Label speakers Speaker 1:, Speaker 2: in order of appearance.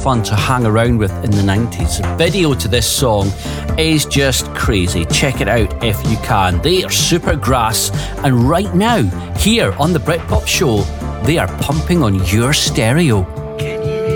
Speaker 1: fun to hang around with in the 90s. The video to this song is just crazy. Check it out if you can. They are Supergrass, and right now, here on the Britpop Show, they are pumping on your stereo.